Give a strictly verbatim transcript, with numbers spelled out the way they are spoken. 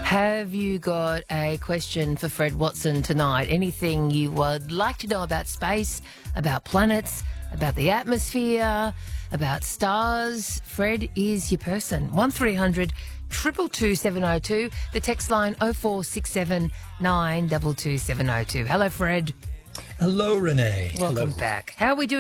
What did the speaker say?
Have you got a question for Fred Watson tonight? Anything you would like to know about space, about planets, about the atmosphere, about stars? Fred is your person. one three hundred two two two seven oh two. The text line oh four six seven nine two two seven oh two. Hello, Fred. Hello, Renee. Welcome Hello. back. How are we doing?